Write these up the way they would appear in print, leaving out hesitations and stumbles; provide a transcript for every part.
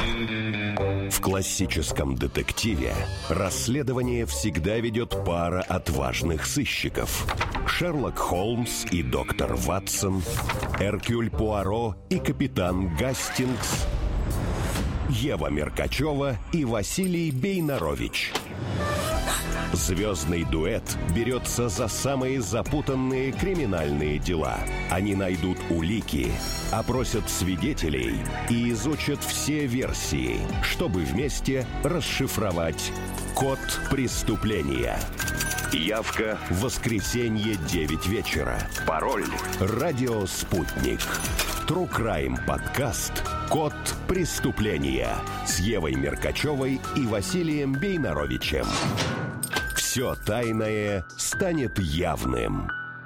В классическом детективе расследование всегда ведет пара отважных сыщиков. Шерлок Холмс и доктор Ватсон, Эркюль Пуаро и капитан Гастингс, Ева Меркачева и Василий Бейнарович. Звездный дуэт берется за самые запутанные криминальные дела. Они найдут улики, опросят свидетелей и изучат все версии, чтобы вместе расшифровать код преступления. Явка в воскресенье 9 вечера. Пароль «Радио Спутник». True Crime подкаст «Код преступления» с Евой Меркачевой и Василием Бейнаровичем. Все тайное станет явным.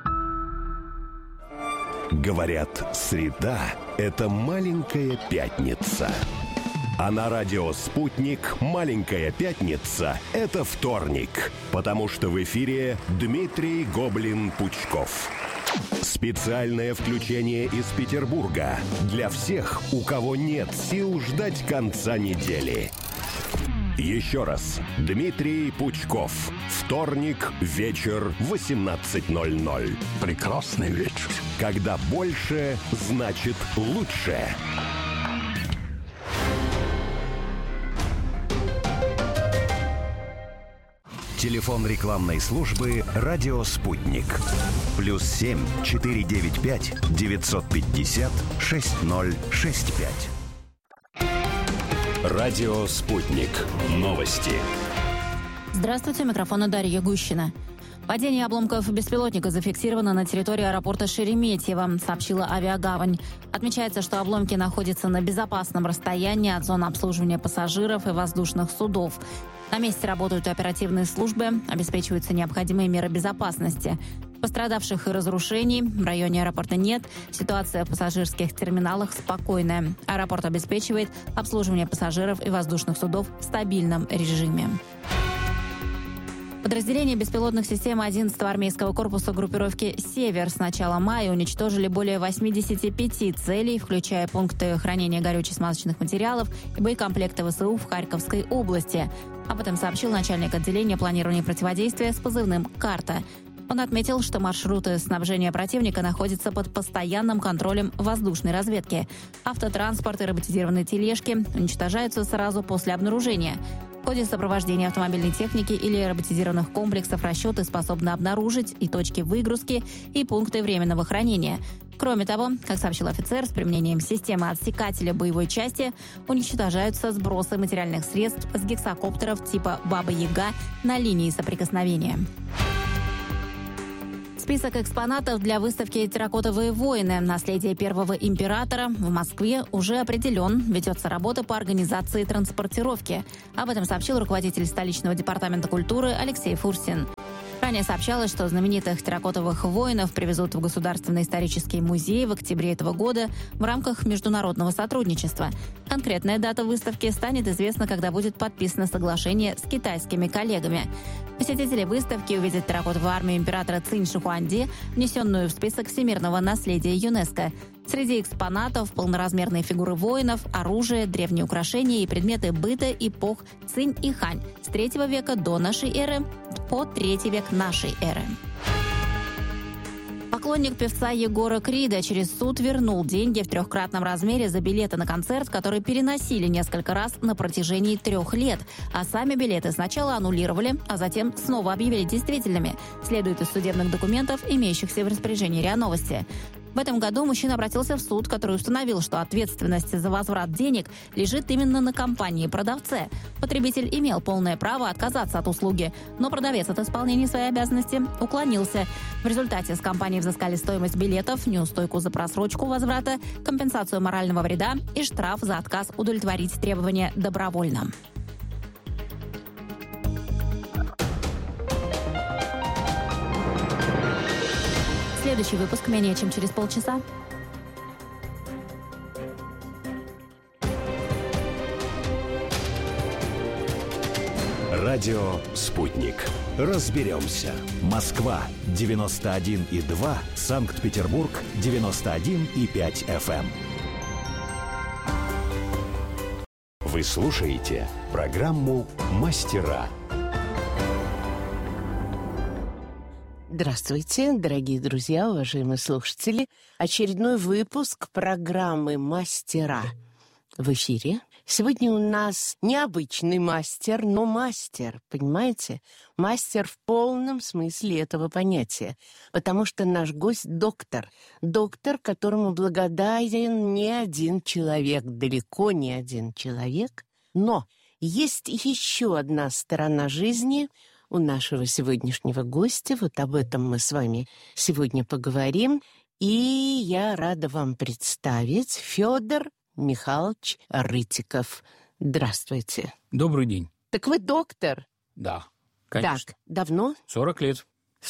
Говорят, среда – это маленькая пятница. А на радио «Спутник» маленькая пятница – это вторник, потому что в эфире Дмитрий Гоблин-Пучков. Специальное включение из Петербурга для всех, у кого нет сил ждать конца недели. Еще раз. Дмитрий Пучков. Вторник, вечер, 18:00. Прекрасный вечер. Когда больше, значит лучше. Телефон рекламной службы «Радио Спутник». +7 495 950 6065. Радио «Спутник». Новости. Здравствуйте, у микрофона Дарья Гущина. Падение обломков беспилотника зафиксировано на территории аэропорта Шереметьево, сообщила Авиагавань. Отмечается, что обломки находятся на безопасном расстоянии от зоны обслуживания пассажиров и воздушных судов. На месте работают оперативные службы, обеспечиваются необходимые меры безопасности. Пострадавших и разрушений в районе аэропорта нет. Ситуация в пассажирских терминалах спокойная. Аэропорт обеспечивает обслуживание пассажиров и воздушных судов в стабильном режиме. Подразделения беспилотных систем 11-го армейского корпуса группировки «Север» с начала мая уничтожили более 85 целей, включая пункты хранения горюче-смазочных материалов и боекомплекты ВСУ в Харьковской области. Об этом сообщил начальник отделения планирования и противодействия с позывным «Карта». Он отметил, что маршруты снабжения противника находятся под постоянным контролем воздушной разведки. Автотранспорт и роботизированные тележки уничтожаются сразу после обнаружения. В ходе сопровождения автомобильной техники или роботизированных комплексов расчеты способны обнаружить и точки выгрузки, и пункты временного хранения. Кроме того, как сообщил офицер, с применением системы отсекателя боевой части уничтожаются сбросы материальных средств с гексакоптеров типа «Баба-Яга» на линии соприкосновения. Список экспонатов для выставки «Терракотовые воины. Наследие первого императора» в Москве уже определен. Ведется работа по организации транспортировки. Об этом сообщил руководитель столичного департамента культуры Алексей Фурсин. Ранее сообщалось, что знаменитых терракотовых воинов привезут в Государственный исторический музей в октябре этого года в рамках международного сотрудничества. Конкретная дата выставки станет известна, когда будет подписано соглашение с китайскими коллегами. Посетители выставки увидят терракотовую армию императора Цинь Шихуанди, внесенную в список всемирного наследия ЮНЕСКО. Среди экспонатов полноразмерные фигуры воинов, оружие, древние украшения и предметы быта эпох Цинь и Хань с 3 века до нашей эры по 3 век нашей эры. Поклонник певца Егора Крида через суд вернул деньги в 3-кратном размере за билеты на концерт, которые переносили несколько раз на протяжении 3 лет. А сами билеты сначала аннулировали, а затем снова объявили действительными. Следует из судебных документов, имеющихся в распоряжении РИА Новости. В этом году мужчина обратился в суд, который установил, что ответственность за возврат денег лежит именно на компании-продавце. Потребитель имел полное право отказаться от услуги, но продавец от исполнения своей обязанности уклонился. В результате с компании взыскали стоимость билетов, неустойку за просрочку возврата, компенсацию морального вреда и штраф за отказ удовлетворить требования добровольно. Следующий выпуск менее чем через полчаса. Радио «Спутник». Разберемся. Москва 91,2, Санкт-Петербург 91,5 FM. Вы слушаете программу «Мастера». Здравствуйте, дорогие друзья, уважаемые слушатели. Очередной выпуск программы «Мастера» в эфире. Сегодня у нас необычный мастер, но мастер, понимаете? Мастер в полном смысле этого понятия. Потому что наш гость — доктор. Доктор, которому благодарен не один человек, далеко не один человек. Но есть еще одна сторона жизни у нашего сегодняшнего гостя. Вот об этом мы с вами сегодня поговорим. И я рада вам представить Федор Михайлович Рытиков. Здравствуйте. Добрый день. Так вы доктор? Да, конечно. Так, давно? 40 лет.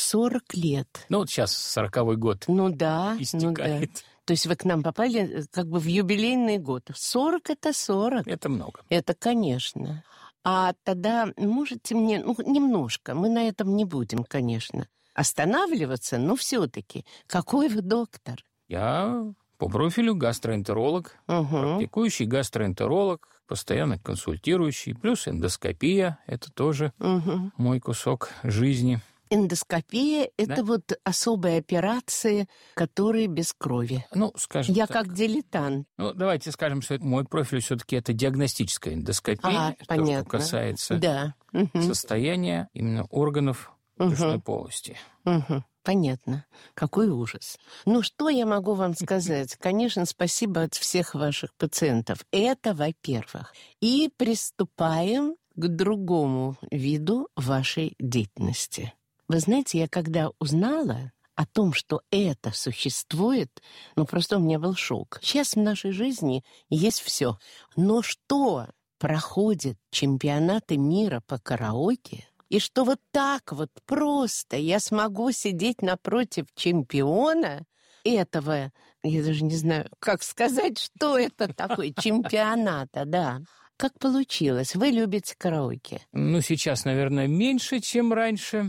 40 лет. Ну, вот сейчас 40-й год истекает. Да. То есть вы к нам попали как бы в юбилейный год. 40 — это 40. Это много. Это, конечно. А тогда можете мне, немножко, мы на этом не будем, конечно, останавливаться, но все-таки, какой вы доктор? Я по профилю гастроэнтеролог, практикующий гастроэнтеролог, постоянно консультирующий, плюс эндоскопия, это тоже мой кусок жизни. Эндоскопия — это вот особые операции, которые без крови. Ну, скажем Я так. как дилетант. Ну, давайте скажем, что мой профиль все-таки это диагностическая эндоскопия. Это понятно. то, что касается состояния именно органов брюшной полости. Понятно. Какой ужас. Ну, что я могу вам сказать? Конечно, спасибо от всех ваших пациентов. Это, во-первых. И приступаем к другому виду вашей деятельности. Вы знаете, я когда узнала о том, что это существует, просто у меня был шок. Сейчас в нашей жизни есть все. Но что проходит чемпионаты мира по караоке, и что вот так вот просто я смогу сидеть напротив чемпиона этого, я даже не знаю, как сказать, что это такое, чемпионата, да. Как получилось? Вы любите караоке? Ну, сейчас, наверное, меньше, чем раньше.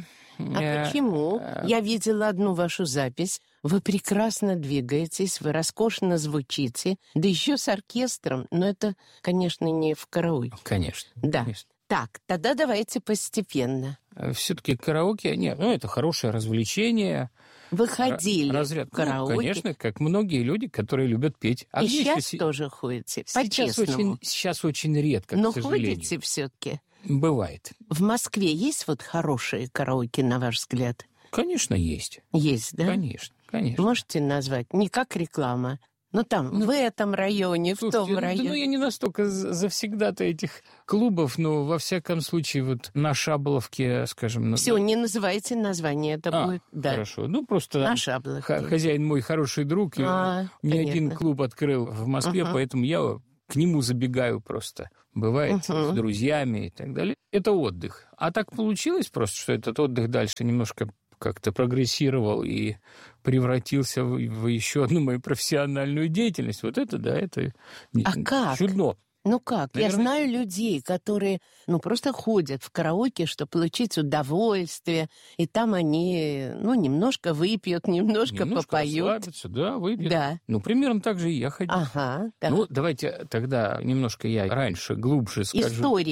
А почему? Я видела одну вашу запись. Вы прекрасно двигаетесь, вы роскошно звучите, да еще с оркестром. Но это, конечно, не в караоке. Конечно. Да. Конечно. Так, тогда давайте постепенно. Все-таки караоке, это хорошее развлечение. Вы ходили разряд. в караоке? Конечно, как многие люди, которые любят петь. И сейчас тоже ходите, по-честному? Сейчас очень редко, но к сожалению. Но ходите все-таки? Бывает. В Москве есть вот хорошие караоке, на ваш взгляд? Конечно, есть. Есть, да? Конечно. Можете назвать? Не как реклама. Там, в этом районе, слушайте, в том районе. Я не настолько завсегда-то этих клубов, но во всяком случае вот на Шаболовке, скажем... Все, не называйте название, это будет... Да. Хорошо. Просто на Шаболовке. Хозяин мой хороший друг, ни один клуб открыл в Москве, поэтому я к нему забегаю просто. Бывает с друзьями и так далее. Это отдых. А так получилось просто, что этот отдых дальше немножко как-то прогрессировал и превратился в еще одну мою профессиональную деятельность. Вот это, да, это как? Чудно. Ну как? Наверное... Я знаю людей, которые просто ходят в караоке, чтобы получить удовольствие, и там они, немножко выпьют, немножко попоют. Расслабятся, да, выпьют. Да. Примерно так же и я ходил. Ага, да. Давайте тогда немножко я раньше, глубже скажу.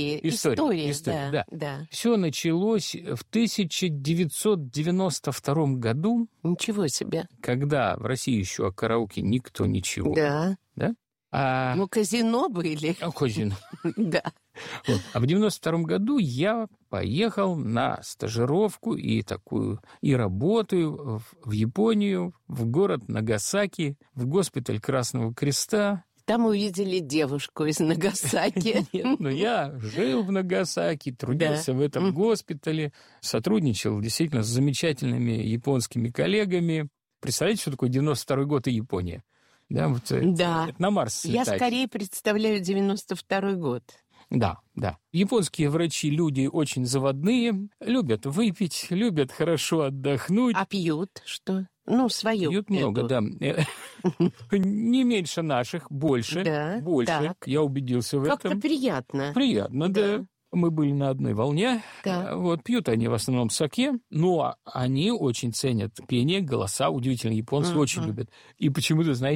История, да. Все началось в 1992 году. Ничего себе. Когда в России еще о караоке никто ничего. Да. Да? Казино были. Казино. Да. А в 92 году я поехал на стажировку и работаю в Японию, в город Нагасаки, в госпиталь Красного Креста. Там увидели девушку из Нагасаки. Нет, я жил в Нагасаки, трудился в этом госпитале, сотрудничал действительно с замечательными японскими коллегами. Представляете, что такое 92 год и Япония? Да. На Марс слетать. Я скорее представляю 92-й год. Да. Японские врачи люди очень заводные, любят выпить, любят хорошо отдохнуть. А пьют что? Свою. Пьют много, да. Не меньше наших, больше. Да, больше. Так. Я убедился в этом. Как-то приятно. Приятно, да. Мы были на одной волне. Да. Пьют они в основном саке, но они очень ценят пение, голоса. Удивительно, японцы очень любят. И почему-то, знаете,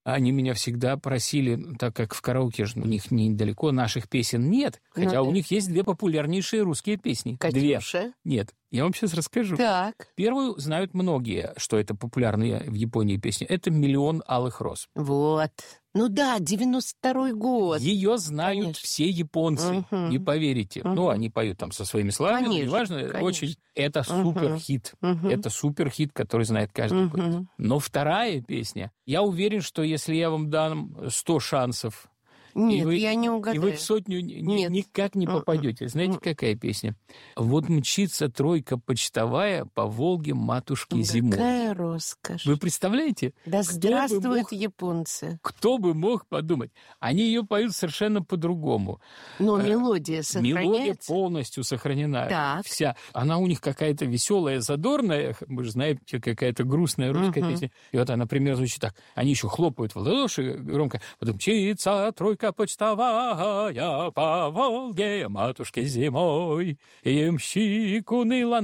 Они меня всегда просили, так как в караоке же у них недалеко наших песен нет, хотя у них есть 2 популярнейшие русские песни. «Катюша»? 2. Нет, я вам сейчас расскажу. Так. Первую знают многие, что это популярные в Японии песни. Это «Миллион алых роз». Вот. Ну да, 92-й год. Ее знают все японцы, не поверите. Ну, они поют там со своими словами, неважно, очень. Это суперхит. Это суперхит, который знает каждый поэт. Но вторая песня, я уверен, что если я вам дам 100 шансов, нет, я не угадаю. И вы в 100 никак не попадете. Знаете, какая песня? «Вот мчится тройка почтовая по Волге матушки зимой». Какая роскошь. Вы представляете? Да здравствуют японцы. Кто бы мог подумать? Они ее поют совершенно по-другому. Но мелодия сохраняется. Мелодия полностью сохранена. Так. Вся. Она у них какая-то веселая, задорная. Вы же знаете, какая-то грустная русская песня. И вот она, например, звучит так. Они еще хлопают в ладоши громко. Потом «Мчится тройка почтовая по Волге матушке зимой, ямщик уныло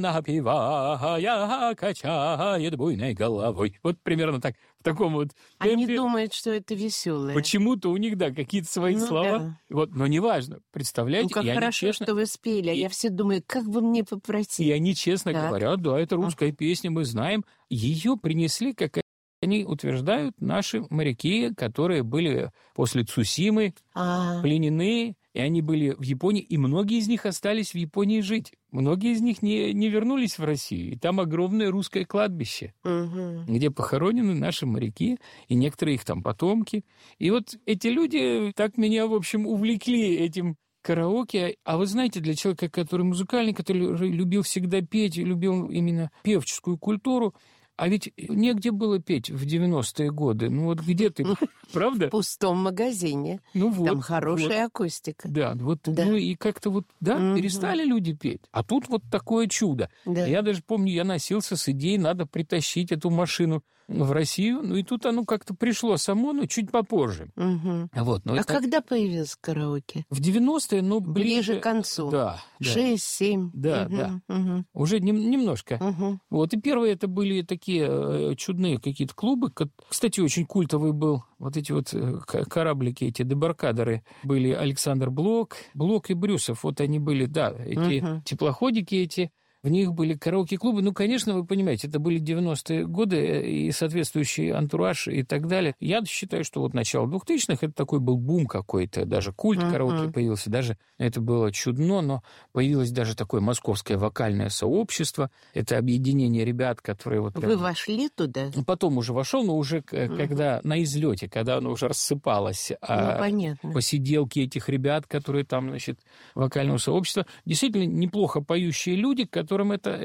напевая качает буйной головой». Вот примерно так, в таком вот темпе. Они думают, что это веселое. Почему-то у них, да, какие-то свои слова. Да. Вот, но неважно, представляете. Ну, как хорошо, честно... что вы спели. А я все думаю, как бы мне попросить. И они честно говорят, да, это русская песня, мы знаем. Ее принесли как они утверждают, наши моряки, которые были после Цусимы пленены, и они были в Японии, и многие из них остались в Японии жить. Многие из них не вернулись в Россию. И там огромное русское кладбище, где похоронены наши моряки, и некоторые их там потомки. И вот эти люди так меня, в общем, увлекли этим караоке. А вы знаете, для человека, который музыкальный, который любил всегда петь, любил именно певческую культуру, а ведь негде было петь в 90-е годы. Ну вот где ты, правда? В пустом магазине. Ну вот. Там хорошая акустика. Да, вот, да. Ну и как-то вот, да, перестали люди петь. А тут вот такое чудо. Да. Я даже помню, я носился с идеей, надо притащить эту машину в Россию. Ну и тут оно как-то пришло само, но чуть попозже. Вот, а когда появился караоке? В 90-е, но ближе к концу. Да. 6-7. Да, да. Уже немножко. Вот, и первые это были такие чудные какие-то клубы. Кстати, очень культовый был. Вот эти вот кораблики, эти дебаркадеры были Александр Блок и Брюсов. Вот они были, да, эти теплоходики эти. В них были караоке-клубы. Ну, конечно, вы понимаете, это были 90-е годы и соответствующий антураж и так далее. Я считаю, что вот начало 2000-х это такой был бум какой-то. Даже культ караоке появился. Даже это было чудно, но появилось даже такое московское вокальное сообщество. Это объединение ребят, которые вот... Вы вошли туда? Потом уже вошел, но уже когда на излете, когда оно уже рассыпалось. Понятно. Посиделки этих ребят, которые там, значит, вокального сообщества. Действительно неплохо поющие люди, которым,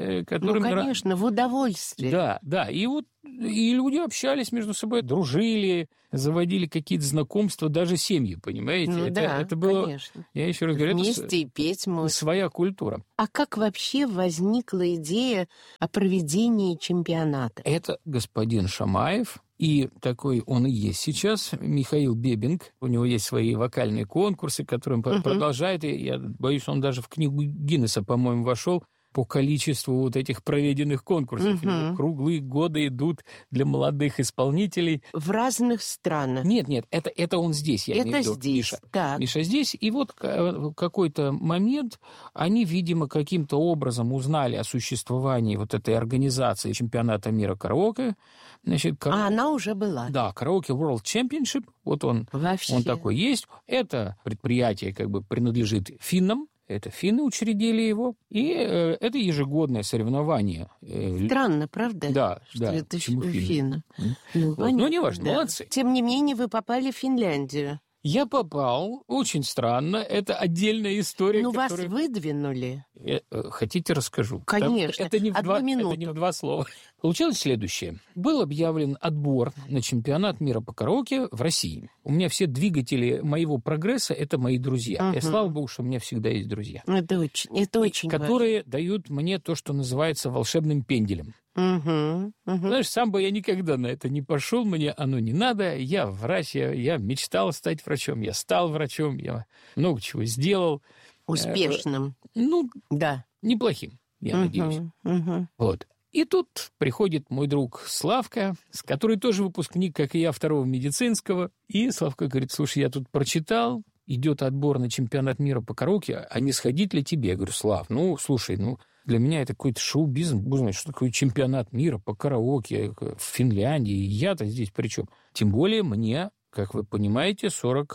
конечно, в удовольствие. Да, да. И вот и люди общались между собой, дружили, заводили какие-то знакомства, даже семьи, понимаете? Ну, это было, конечно. Я еще раз говорю, вместе это и петь можно. Своя культура. А как вообще возникла идея о проведении чемпионата? Это господин Шамаев. И такой он и есть сейчас, Михаил Бебинг. У него есть свои вокальные конкурсы, которые он продолжает. И я боюсь, он даже в книгу Гиннесса, по-моему, вошел по количеству вот этих проведенных конкурсов. Круглые годы идут для молодых исполнителей. В разных странах. Нет, это он здесь, я имею в виду. Это здесь, Миша здесь. И вот в какой-то момент они, видимо, каким-то образом узнали о существовании вот этой организации чемпионата мира караоке. Значит, она уже была. Да, караоке World Championship. Вот он такой есть. Это предприятие как бы принадлежит финнам. Это финны учредили его, и это ежегодное соревнование. Странно, правда? Да, что это финны. Ну, неважно, да. Молодцы. Тем не менее, вы попали в Финляндию. Я попал, очень странно, это отдельная история. Ну, вас выдвинули. Хотите, расскажу? Конечно, это не в 2 слова. Получилось следующее. Был объявлен отбор на чемпионат мира по караоке в России. У меня все двигатели моего прогресса – это мои друзья. И слава богу, что у меня всегда есть друзья. Это очень которые дают мне то, что называется волшебным пенделем. Знаешь, сам бы я никогда на это не пошел, мне оно не надо. Я врач, я мечтал стать врачом, я стал врачом, я много чего сделал. Успешным. Да. Неплохим, я надеюсь. Вот. И тут приходит мой друг Славка, который тоже выпускник, как и я, второго медицинского. И Славка говорит: слушай, я тут прочитал, идет отбор на чемпионат мира по караоке, а не сходить ли тебе? Я говорю: Слав, слушай, для меня это какой-то шоу-бизнес, боже мой, что такое чемпионат мира по караоке в Финляндии, я-то здесь при чем? Тем более мне, как вы понимаете,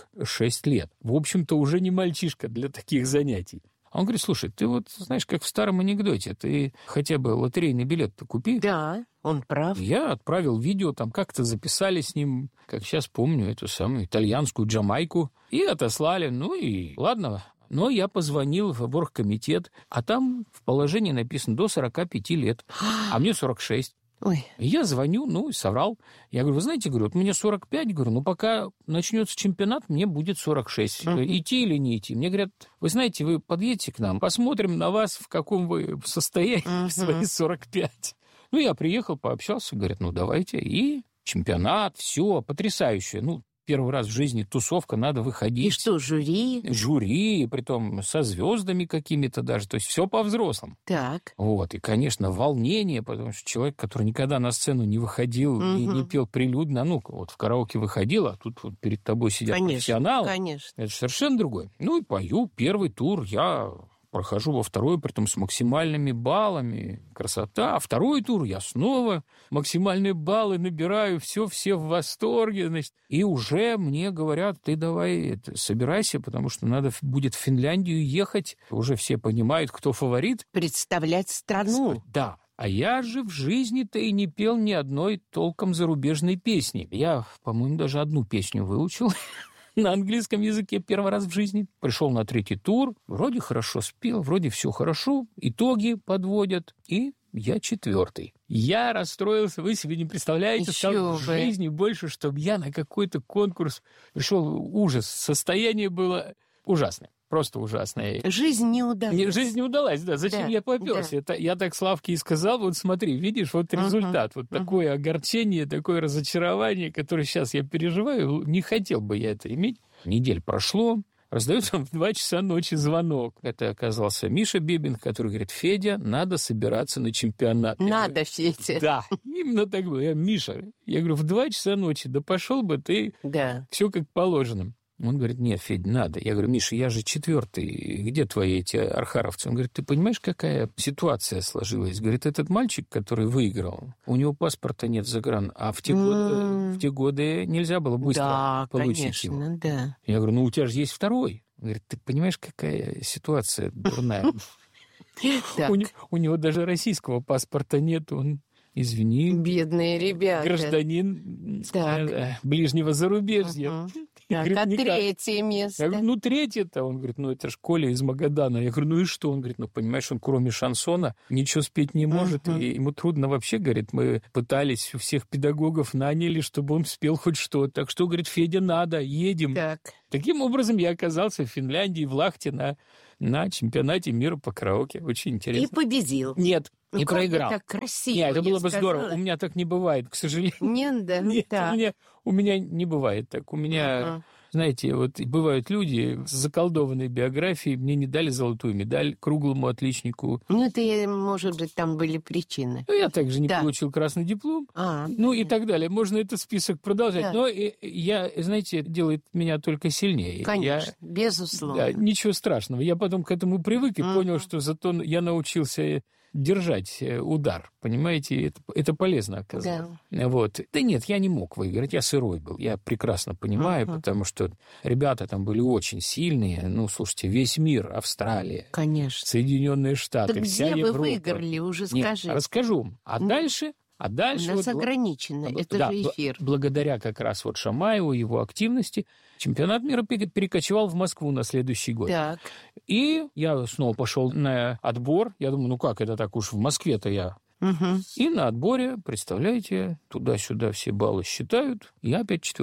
46 лет. В общем-то, уже не мальчишка для таких занятий. А он говорит: слушай, ты вот знаешь, как в старом анекдоте, ты хотя бы лотерейный билет-то купи. Да, он прав. Я отправил видео, там как-то записали с ним, как сейчас помню, эту самую итальянскую Джамайку, и отослали. И ладно. Но я позвонил в оргкомитет, а там в положении написано до 45 лет, а мне 46. Ой. Я звоню, соврал. Я говорю: вы знаете, вот мне 45, пока начнется чемпионат, мне будет 46. Идти или не идти? Мне говорят: вы знаете, вы подъедете к нам, посмотрим на вас, в каком вы состоянии в свои 45. Я приехал, пообщался, говорят: давайте. И чемпионат, все, потрясающе. Первый раз в жизни тусовка, надо выходить. И что, жюри? Жюри, притом со звездами какими-то даже. То есть все по-взрослому. Так. И, конечно, волнение, потому что человек, который никогда на сцену не выходил и не пел прилюдно, в караоке выходил, а тут перед тобой сидят профессионалы. Конечно. Это совершенно другое. И пою первый тур, я прохожу во второй, притом с максимальными баллами. Красота. А второй тур я снова максимальные баллы набираю. Все в восторге. Значит. И уже мне говорят: ты давай собирайся, потому что надо будет в Финляндию ехать. Уже все понимают, кто фаворит. Представлять страну. Да. А я же в жизни-то и не пел ни одной толком зарубежной песни. Я, по-моему, даже одну песню выучил. На английском языке первый раз в жизни. Пришел на третий тур, вроде хорошо спел, вроде все хорошо, итоги подводят, и я четвертый. Я расстроился, вы себе не представляете, в жизни больше, чтобы я на какой-то конкурс пришел. Ужас, состояние было ужасное. Просто ужасное. Жизнь не удалась. Жизнь не удалась, да. Зачем я попёрся? Это я так Славке и сказал: вот смотри, видишь, вот результат. Вот такое огорчение, такое разочарование, которое сейчас я переживаю, не хотел бы я это иметь. Неделя прошло, раздается в 2 часа ночи звонок. Это оказался Миша Бебин, который говорит: Федя, надо собираться на чемпионат. Надо, Федя. Да, именно так было. Я: Миша, я говорю, в 2 часа ночи, да пошел бы ты, все как положено. Он говорит: нет, Федь, надо. Я говорю: Миша, я же четвертый, где твои эти архаровцы? Он говорит: ты понимаешь, какая ситуация сложилась? Говорит: этот мальчик, который выиграл, у него паспорта нет загран, а в те годы нельзя было быстро получить его. Да. Я говорю: у тебя же есть второй. Он говорит: ты понимаешь, какая ситуация дурная? У него даже российского паспорта нет, он... Извини. Бедные ребята. Гражданин ближнего зарубежья. Так, а третье место? Я говорю: третье-то. Он говорит: это ж Коля из Магадана. Я говорю: и что? Он говорит: понимаешь, он кроме шансона ничего спеть не может, и ему трудно вообще, говорит, мы пытались, у всех педагогов наняли, чтобы он спел хоть что-то. Так что, говорит, Федя, надо, едем. Так. Таким образом, я оказался в Финляндии, в Лахте, на чемпионате мира по караоке. Очень интересно. И победил. Нет. Не проиграл. Так красиво. Нет, это было бы здорово. У меня так не бывает, к сожалению. Нет, да. Нет, у меня не бывает так. У меня, знаете, вот бывают люди с заколдованной биографией, мне не дали золотую медаль круглому отличнику. Это, может быть, там были причины. Я также не получил красный диплом. И так далее. Можно этот список продолжать. Да. Но я, знаете, делает меня только сильнее. Конечно, безусловно. Да, ничего страшного. Я потом к этому привык и понял, что зато я научился держать удар, понимаете, это полезно оказалось. Да. Да нет, я не мог выиграть, я сырой был, я прекрасно понимаю, потому что ребята там были очень сильные, слушайте, весь мир, Австралия, конечно, Соединенные Штаты, так вся Европа. Где Европа. вы выиграли, уже скажи. Нет, расскажу. А дальше... У нас ограничено, это же эфир. Благодаря как раз Шамаеву, его активности, чемпионат мира перекочевал в Москву на следующий год. Так. И я снова пошел на отбор. Я думаю, как это так уж в Москве-то я. И на отборе, представляете, туда-сюда все баллы считают, я опять четвертый.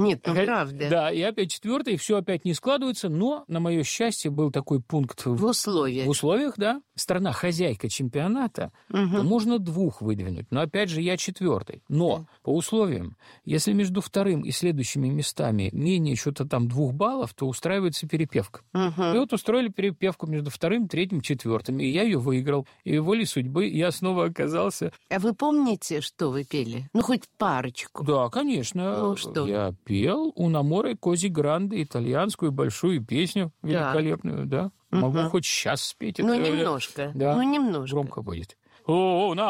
Нет, ну правда. Да, и опять 4-й, все опять не складывается, но, на мое счастье, был такой пункт в условиях. В условиях, да. Страна хозяйка чемпионата, то можно 2 выдвинуть. Но, опять же, я 4-й. Но по условиям, если между 2-м и следующими местами менее что-то там 2 баллов, то устраивается перепевка. И вот устроили перепевку между 2-м, 3-м, 4-м. И я ее выиграл. И волей судьбы я снова оказался... А вы помните, что вы пели? Ну, хоть парочку. Да, конечно. Ну, что? Я пел «Una more così grande» итальянскую большую песню великолепную, да. Могу хоть сейчас спеть. Ну, немножко. Да. Ну, немножко. Громко будет. «Una